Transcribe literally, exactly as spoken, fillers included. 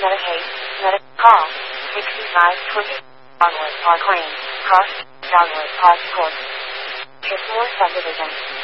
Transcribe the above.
Medicaid, Medicaid, call, sixty-five twenty, Dogwood Park Lane, Cross, Dogwood Park Court. Kiss more subdivision.